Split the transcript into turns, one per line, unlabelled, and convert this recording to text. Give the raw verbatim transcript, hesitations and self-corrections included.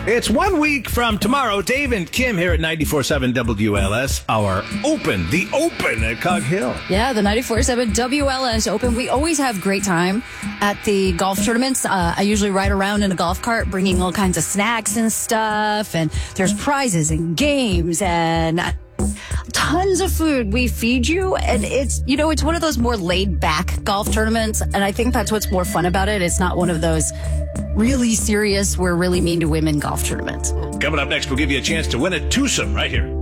It's one week from tomorrow. Dave and Kim here at ninety-four point seven W L S. Our Open, the Open at Cog Hill.
Yeah, the ninety-four point seven W L S Open. We always have great time at the golf tournaments. Uh, I usually ride around in a golf cart bringing all kinds of snacks and stuff. And there's prizes and games and tons of food. We feed you. And it's, you know, it's one of those more laid back golf tournaments. And I think that's what's more fun about it. It's not one of those really serious, we're really mean to women golf tournaments.
Coming up next, we'll give you a chance to win a twosome right here.